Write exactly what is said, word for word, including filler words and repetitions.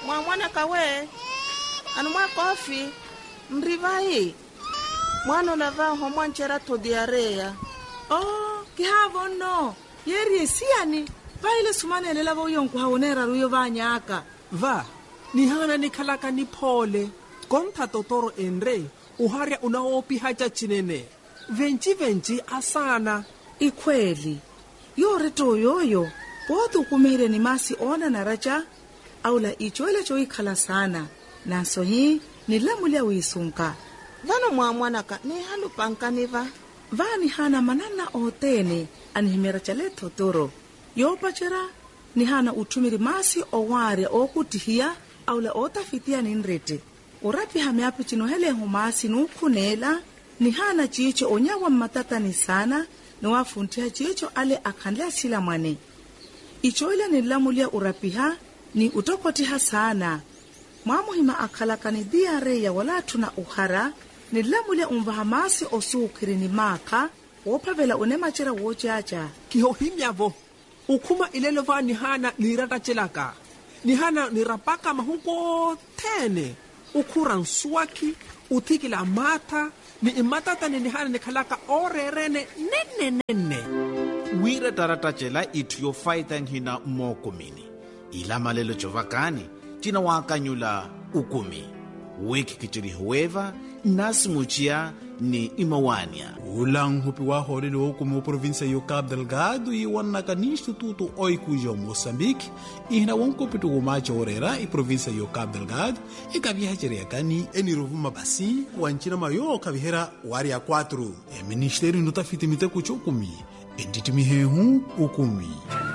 Mwana kawe, anu mwa kofi, mrivai. Mwana lava homwanchera to diarea. Oh, kihavo no. Yeri siani. Vaile sumane lela vo yonku haonera ruyo vanyaka. Va, ni hana ni kalaka ni pole. Konta totoro enre, uharia unaopi haja chinene. Venchi venchi asana. Ikweli. Yore to yoyo. Bodu kumire ni masi ona na raja. Aula ichoele cho ikala sana. Naso hii ni lamulia wisunka. Vano mwa mwanaka ni halu pankaniva. Vani hana manana otene anihimera chale totoro. Yopa chera ni hana utumiri masi oware okutihia aula otafitia ninrete. Urapi hameapi chinohele humasi nukunela ni hana chicho onyawa matata ni sana ni wafuntia chicho ale akandlea sila mwane. Ichoile ni lamulia urapiha ni utokotiha sana. Mwamuhima akalaka ni diare ya wala tuna uhara ni lamulia umvahamasi osukiri ni maka wopavela unemachira wochacha. Kihohimyavo, ukuma ilelo va ni hana nirata chelaka. Ni hana nirapaka mahuko tene. Ukura nswaki, utikila mata, ni imatata ni hana ni kalaka orerene nene nene. Wira taratachela itu yo faita nhina mokumini. Ila malelo chovakani, tina wakanyula ukumi. Wiki kichiri hueva, nasi muchia ni imawania. Ulang hupi wa hori ni ukumi wa provinsia yo Cabo Delgado i wanaka ni instituto oikujo Moçambique i hina wankopitu umacha orera i provinsia yo Cabo Delgado i kabiha chiriakani eni rovuma basi wanchina mayo kabihera wari ya kwatru. E ministeri nutafiti mite kuchokumi. Enditi mihehu ukumi.